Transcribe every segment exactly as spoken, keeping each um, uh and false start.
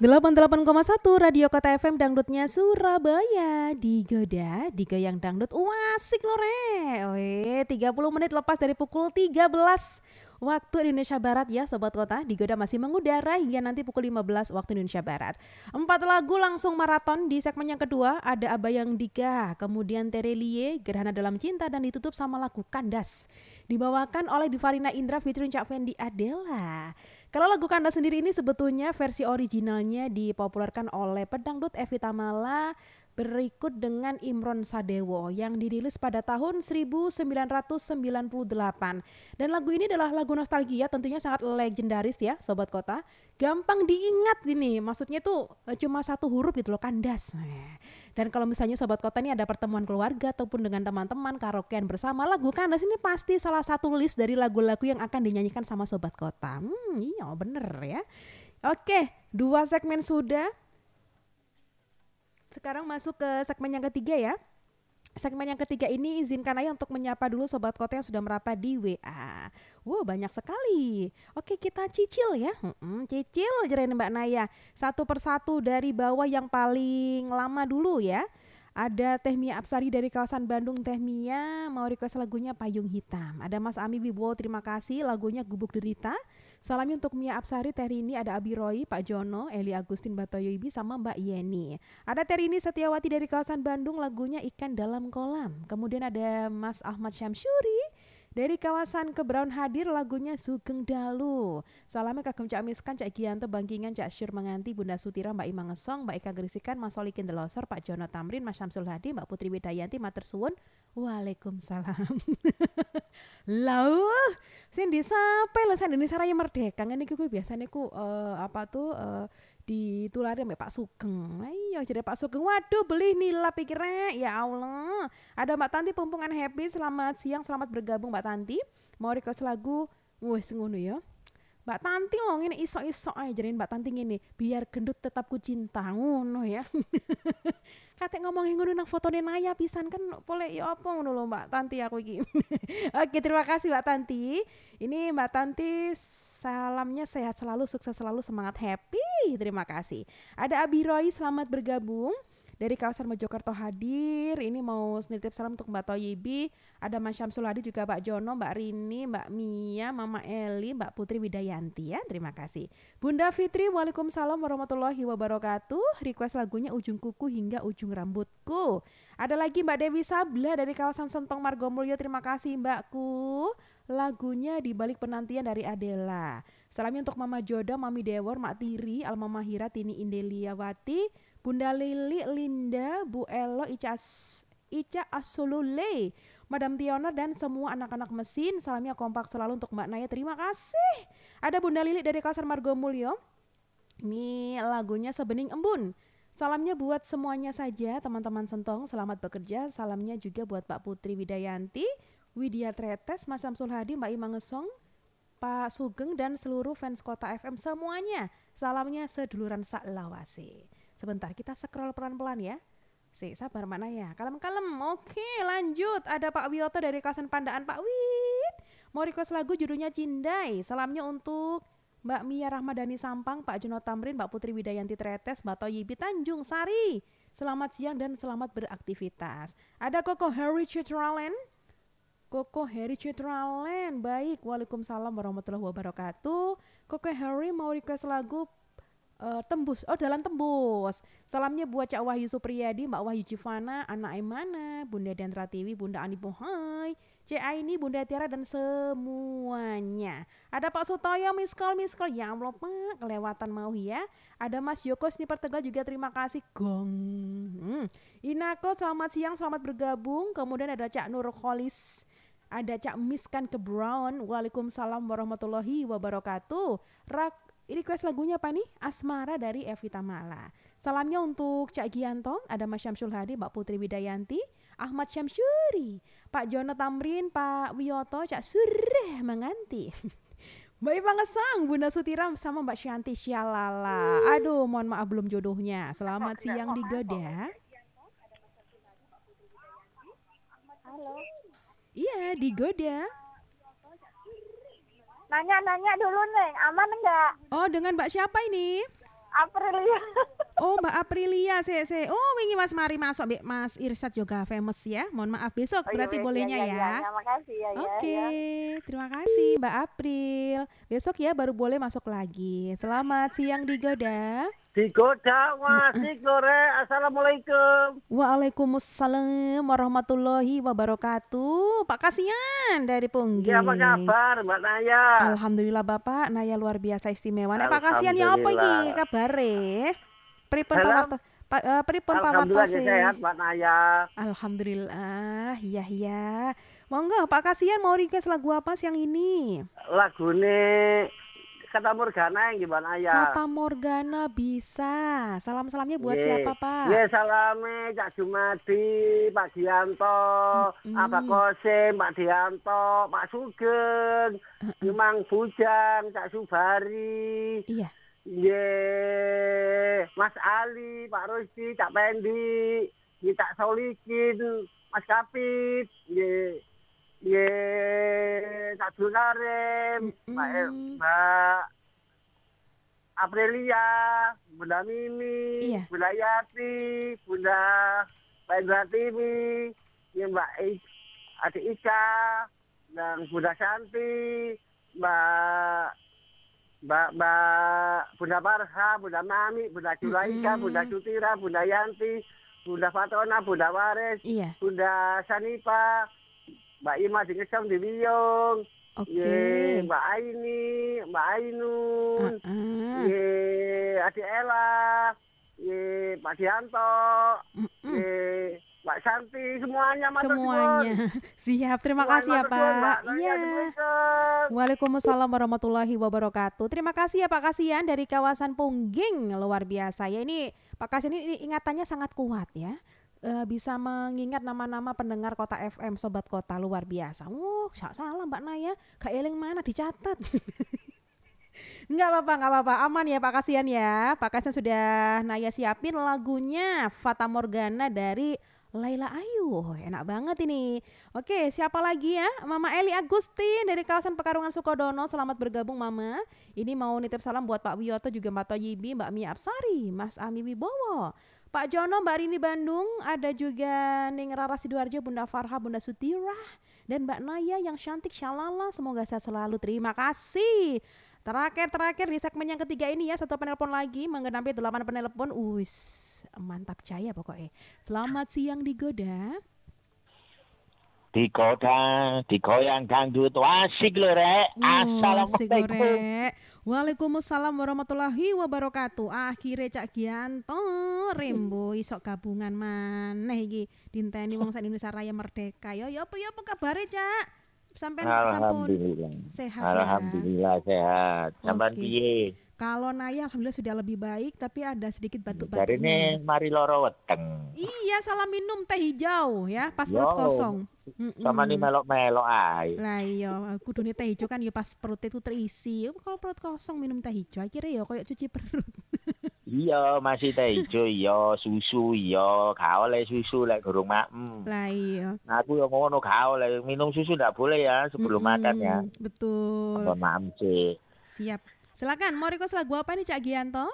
delapan puluh delapan koma satu Radio Kota F M dangdutnya Surabaya. Digoda, digoyang dangdut. Wah, asik loh re. Weh, tiga puluh menit lepas dari pukul tiga belas waktu Indonesia Barat ya Sobat Kota. Digoda masih mengudara hingga nanti pukul lima belas waktu Indonesia Barat. Empat lagu langsung maraton di segmen yang kedua. Ada Abayang Dika, kemudian Terelie, Gerhana Dalam Cinta, dan ditutup sama lagu Kandas. Dibawakan oleh Divarina Indra featuring Cak Fendi Adela. Kalau lagu Kandas sendiri ini sebetulnya versi originalnya dipopulerkan oleh pedangdut Evi Tamala berikut dengan Imron Sadewo yang dirilis pada tahun seribu sembilan ratus sembilan puluh delapan. Dan lagu ini adalah lagu nostalgia, tentunya sangat legendaris ya Sobat Kota. Gampang diingat gini, maksudnya tuh cuma satu huruf gitu loh, Kandas. Dan kalau misalnya Sobat Kota ini ada pertemuan keluarga ataupun dengan teman-teman karaokean bersama, lagu Kandas ini pasti salah satu list dari lagu-lagu yang akan dinyanyikan sama Sobat Kota. Hmm, iya bener ya. Oke, dua segmen sudah. Sekarang masuk ke segmen yang ketiga ya. Segmen yang ketiga ini izinkan aja untuk menyapa dulu Sobat Kota yang sudah merapat di W A. Wow, banyak sekali. Oke, kita cicil ya. Hmm, cicil jerain Mbak Naya. Satu persatu dari bawah yang paling lama dulu ya. Ada Teh Mia Apsari dari kawasan Bandung. Teh Mia mau request lagunya Payung Hitam. Ada Mas Ami Wibowo, terima kasih lagunya Gubuk Derita. Salamnya untuk Mia Apsari, Terini, ada Abi Roy, Pak Jono, Eli Agustin Batoyoibi, sama Mbak Yeni. Ada Terini Setiawati dari kawasan Bandung, lagunya Ikan Dalam Kolam. Kemudian ada Mas Ahmad Syamsuri dari kawasan Kebraun hadir, lagunya Sugeng Dalu. Salamnya kagem Cak Miskan, Cak Gianto, Bangkingan, Cak Syur Menganti, Bunda Sutira, Mbak Ima Ngesong, Mbak Eka Gerisikan, Mas Solikin Delosor, Pak Jono Tamrin, Mas Syamsul Hadi, Mbak Putri Widayanti, Matur Suwun. Waalaikumsalam. Lauh, sing disape lho sen Indonesia Raya Merdeka ngene iki kuwi biasane ku uh, apa tuh uh, ditulari mbak Pak Sugeng. Lah iya jadi Pak Sugeng. Waduh, beli nilap pikirnya. Ya Allah. Ada Mbak Tanti Pumpungan Happy. Selamat siang, selamat bergabung Mbak Tanti. Mau request lagu wis ngono ya. Mbak Tanti loh ngene isok-isok ae jadiin Mbak Tanti ngene, biar gendut tetap ku cinta ngono ya. Kate ngomongin ngono nang fotone Naya pisan kan boleh ya apa ngono lho Mbak Tanti aku iki. Oke, terima kasih Mbak Tanti. Ini Mbak Tanti salamnya sehat selalu, sukses selalu, semangat happy. Terima kasih. Ada Abi Roy, selamat bergabung. Dari kawasan Mojokerto hadir. Ini mau nitip salam untuk Mbak Toyibi. Ada Mas Syamsul Hadi, juga Mbak Jono, Mbak Rini, Mbak Mia, Mama Eli, Mbak Putri Widayanti ya. Terima kasih. Bunda Fitri, waalaikumsalam warahmatullahi wabarakatuh. Request lagunya Ujung Kuku Hingga Ujung Rambutku. Ada lagi Mbak Dewi Sabla dari kawasan Sentong Margomulyo. Terima kasih Mbakku. Lagunya Di Balik Penantian dari Adela. Salamnya untuk Mama Joda, Mami Dewor, Mak Tiri, Alma Mahira, Tini Indeliawati, Bunda Lili, Linda, Bu Elo, Ica, Ica Asulule, Madam Tionor, dan semua anak-anak mesin. Salamnya kompak selalu untuk Mbak Naya. Terima kasih. Ada Bunda Lili dari kawasan Margomulyo. Ini lagunya Sebening Embun. Salamnya buat semuanya saja teman-teman Sentong. Selamat bekerja. Salamnya juga buat Pak Putri Widayanti, Widya Tretes, Mas Samsul Hadi, Mbak Ima Ngesong, Pak Sugeng, dan seluruh fans Kota F M semuanya. Salamnya seduluran saklawase. Sebentar, kita scroll pelan-pelan ya. Si, sabar mana ya? Kalem-kalem. Oke, lanjut. Ada Pak Wiyoto dari kawasan Pandaan. Pak Wit, mau request lagu judulnya Cindai. Salamnya untuk Mbak Mia Rahmadani Sampang, Pak Jono Tamrin, Mbak Putri Widayanti Tretes, Mbak Toyibi Tanjung Sari. Selamat siang dan selamat beraktivitas. Ada Koko Harry Citralen. Koko Harry Citralen. Baik, waalaikumsalam warahmatullahi wabarakatuh. Koko Harry mau request lagu Uh, tembus, oh Jalan Tembus. Salamnya buat Cak Wahyu Supriyadi, Mbak Wahyu Jivana, Anak Emana, Bunda Dendra Tiwi, Bunda Ani Bohai, C Aini, Bunda Tiara, dan semuanya. Ada Pak Sutoyo, miskol miskol. Ya Allah Pak, kelewatan mau ya. Ada Mas Yoko Sniper Tegal juga, terima kasih. Gong. hmm. Inako, selamat siang, selamat bergabung. Kemudian ada Cak Nur Kholis, ada Cak Miskan ke Brown. Waalaikumsalam warahmatullahi wabarakatuh. Rak request lagunya apa nih? Asmara dari Evi Tamala. Salamnya untuk Cak Gianto, ada Mas Syamsul Hadi, Mbak Putri Widayanti, Ahmad Syamsuri, Pak Jono Tamrin, Pak Wiyoto, Cak Sureh Menganti, Mbak Ipa Ngesang, Bunda Sutira, sama Mbak Syanti Syalala. Aduh, mohon maaf belum jodohnya. Selamat siang di Goda. Halo. Iya, di Goda. Nanya-nanya dulu nih, aman enggak? Oh, dengan Mbak siapa ini? Aprilia. Oh, Mbak Aprilia, se se. Oh, wingi Mas mari masuk, Mbak Mas Irsad juga famous ya. Mohon maaf besok Oh iya, berarti iya, bolehnya iya, ya. iya, iya, makasih ya, ya, Oke, ya. terima kasih Mbak April. Besok ya baru boleh masuk lagi. Selamat siang digoda. Digoda wasik lore. Assalamualaikum. Waalaikumsalam warahmatullahi wabarakatuh. Pak Kasian dari Iya, apa Pungging. kabar Mbak Naya? Alhamdulillah Bapak, Naya luar biasa istimewa. Nek Pak Kasian ya apa iki Alhamdulillah. kabare? Pripun Halo. pawarto? Pa, uh, pripun Alhamdulillah pawartose? sehat Mbak Naya. Alhamdulillah, iya iya. Monggo Pak Kasian mau request lagu apa siang ini? Lagune Kata Morgana yang gimana Naya? Fata Morgana bisa. Salam-salamnya buat Ye. siapa Pak? Ye, salame Cak Jumadi, Pak Dianto, Mm-mm. Abah Kosim, Pak Dianto, Pak Sugeng, Uh-uh. Mang Bujang, Cak Subari. Iya. Ye, Mas Ali, Pak Rusdi, Cak Pendi, Ye, Cak Solikin, Mas Kapit, ye, ye, Cak Dunarem, Mbak, Mm-mm. Mbak Aprilia, Bunda Mimi, Iya. Bunda Yati, Bunda Mbak Indra Tiwi, ye, Mbak I, Adik Ika, dan Bunda Santi, Mbak Mbak Mbak Bunda Parha, Bunda Mami, Bunda Julaika, Mm-mm. Bunda Sutira, Bunda Yanti, Bunda Fatona, Bunda Waris, Iya. Bunda Sanipa, Mbak Ima di Ngesong di Wiyung, Oke. ye, Mbak Aini, Mbak Ainun, Uh-uh. ye, Adik Ella, ye, Pak Dianto, Mm-mm. ye, Mbak Santi, semuanya matur suwun. Semuanya. Siap, terima Semuanya kasih ya matur suwun, Mbak. Pak. Naya, Iya. Assalamualaikum. Waalaikumsalam warahmatullahi wabarakatuh. Terima kasih ya Pak Kasian dari kawasan Pungging, luar biasa ya. Ini Pak Kasian ini ingatannya sangat kuat ya. E, bisa mengingat nama-nama pendengar Kota F M, Sobat Kota, luar biasa. Wuh, salah Mbak Naya, gak eling mana dicatat. Enggak apa-apa, enggak apa-apa. Aman ya Pak Kasian ya. Pak Kasian sudah Naya siapin lagunya Fata Morgana dari Laila Ayu. Oh, enak banget ini. Oke, siapa lagi ya? Mama Eli Agustin dari kawasan Pekarungan Sukodono. Selamat bergabung Mama. Ini mau nitip salam buat Pak Wiyoto, juga Mbak Toyibi, Mbak Mia Apsari, Mas Ami Wibowo, Pak Jono, Mbak Rini Bandung. Ada juga Ning Rara Sidoarjo, Bunda Farha, Bunda Sutira, dan Mbak Naya yang cantik syalala. Semoga sehat selalu. Terima kasih. Terakhir-terakhir di segmen yang ketiga ini ya, satu penelpon lagi menggenapi delapan penelpon. Us, mantap jaya pokoknya. Selamat siang digoda. Digoda, digoyang dangdut, asik lho rek. Asik Assalamualaikum. Rek. Waalaikumsalam warahmatullahi wabarakatuh. Akhirnya Cak Gianto Rembo isok gabungan maneh iki dinteni wong sak Indonesia Raya Merdeka. Yo yo apa yo apa kabare Cak? Sampai sampun Alhamdulillah. sehat Alhamdulillah ya. sehat. Sampean Oke. piye? Kalau Naya alhamdulillah sudah lebih baik, tapi ada sedikit Dari batuk-batuknya. ini mari loro weteng. Iya, salah minum teh hijau ya, pas Yo, perut kosong. sama nih Mm-mm. melok-melok ae. Lah iya, kudune teh hijau kan ya pas perut itu terisi. Kalau perut kosong minum teh hijau akhirnya ya kayak cuci perut. Iya, masih teh ijo iya, susu iya, gak oleh susu lek gurung maem. Lah iya. Aku yang ngono gak oleh minum susu ndak boleh ya sebelum Mm-mm, makan ya. betul. Mohon maaf sih. Siap. Silakan, mau request lagu apa nih Cak Gianto?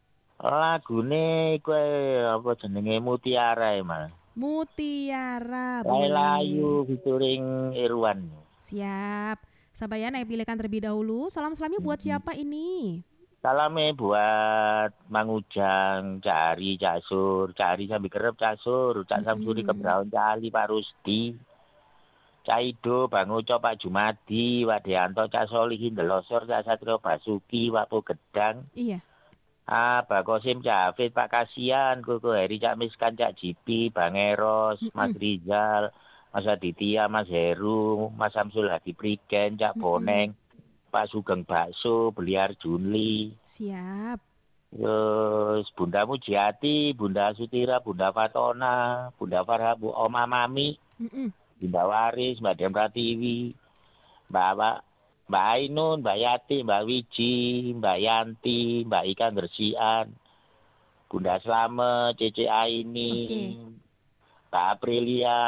Lagune kowe apa jenenge Mutiara ya mal. Mutiara. Laila boleh. Ayu featuring Irwan. Siap. Sabar ya, Naya pilihkan terlebih dahulu. Salam-salamnya buat Mm-mm. siapa ini? Salame buat Mang Ujang, Cak Ari, Cak Sur, Cak Ari sambil kerep Cak Sur, Cak Samsuri Mm-mm. Kebraun, Cak Ali, Pak Rusdi, Cak Ido, Bang Uco, Pak Jumadi, Wadeanto, Cak Solihin, Delosor, Cak Satrio Basuki, Wapo Gedang, Iya. Ah, Pak Kosim, Cak Hafid, Pak Kasian, Koko Heri, Cak Miskan, Cak Jipi, Bang Eros, Mas Mm-mm. Rizal, Mas Aditya, Mas Heru, Mas Samsul Hadi Prigen, Cak Mm-mm. Boneng, Pak Sugeng Bakso, Beliar Junli, Siap. terus Bunda Mujiati, Bunda Sutira, Bunda Fatona, Bunda Farha, Bu Oma Mami, Mm-mm. Bunda Waris, Mbak Dem Pratiwi, Mbak Mbak Mbak Ainun, Mbak Yati, Mbak Wiji, Mbak Yanti, Mbak Ika Gersian, Bunda Slamet, Cece Aini, Oke. Mbak Aprilia,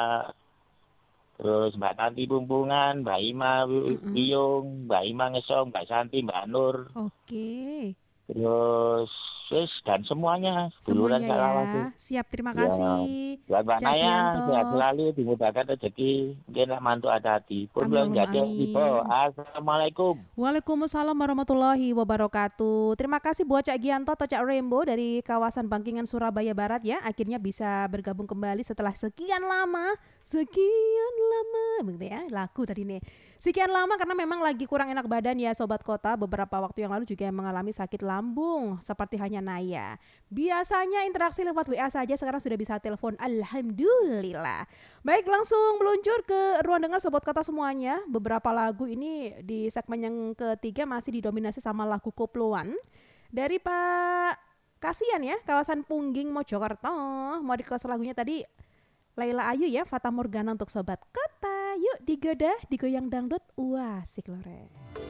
terus Mbak Tanti Pumpungan, Mbak Ima Mm-mm. Wiyung, Mbak Ima Ngesong, Mbak Santi, Mbak Nur, Oke. terus Sis dan semuanya duluran Semuanya Kak ya. Lawati. Siap, terima Ya. kasih. Buat Mbak Cak Naya Gianto. sehat selalu dimudahkan rezeki. Mungkin nak mantu hati-hati. Pun Amin, belum Allahumma jadi amin. Ibu. Assalamualaikum. Waalaikumsalam warahmatullahi wabarakatuh. Terima kasih buat Cak Gianto atau Cak Rainbow dari kawasan Bangkingan Surabaya Barat ya. Akhirnya bisa bergabung kembali setelah sekian lama. Sekian lama. Begitu ya, lagu tadi nih. Sekian lama karena memang lagi kurang enak badan ya Sobat Kota. Beberapa waktu yang lalu juga mengalami sakit lambung seperti hanya Naya. Biasanya interaksi lewat W A saja, sekarang sudah bisa telepon. Alhamdulillah. Baik, langsung meluncur ke ruang dengar Sobat Kota semuanya. Beberapa lagu ini di segmen yang ketiga masih didominasi sama lagu koploan dari Pak Kasian ya, kawasan Pungging Mojokerto. Mau request lagunya tadi Laila Ayu ya, Fata Morgana untuk Sobat Kota. Yuk digoda, digoyang dangdut. Wah, asik loh re.